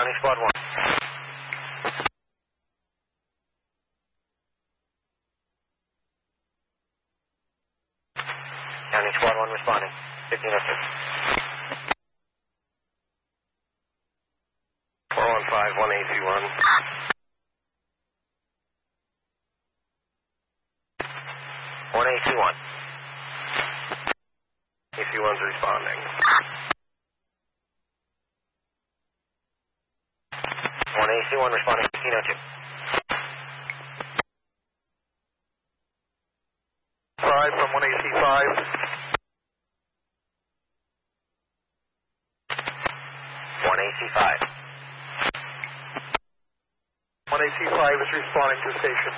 County Squad 1. County Squad 1 responding. 1502. 415-1821. 1821. AC-1's responding. 1AC-1 responding. 1502. 5 from 1AC-5. 1AC-5. 1AC-5 is responding to station.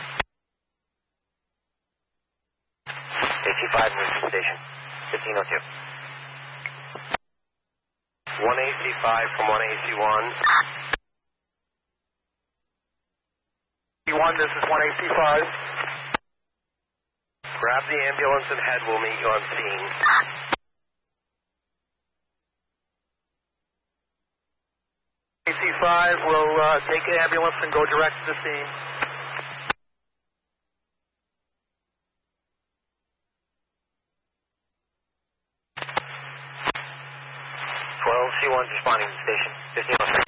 AC-5 moves to station. 1502. 1AC-5 from 1AC-1. AC-1, this is 1AC-5. Grab the ambulance and head. We'll meet you on scene. AC-5 will take the ambulance and go direct to the scene. C1's responding to the station. 1503.